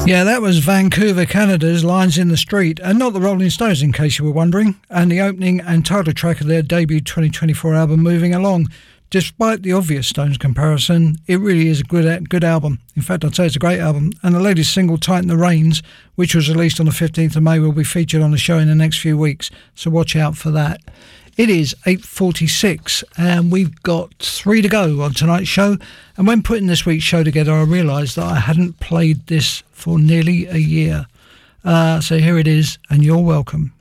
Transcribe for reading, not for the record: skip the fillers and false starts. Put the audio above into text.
Yeah, that was Vancouver, Canada's Lines in the Street, and not the Rolling Stones, in case you were wondering, and the opening and title track of their debut 2024 album, Moving Along. Despite the obvious Stones comparison, it really is a good album. In fact, I'd say it's a great album. And the latest single, Tighten the Reins, which was released on the 15th of May, will be featured on the show in the next few weeks, so watch out for that. It is 8:46 and we've got 3 to go on tonight's show. And when putting this week's show together, I realised that I hadn't played this for nearly a year. So here it is, and you're welcome.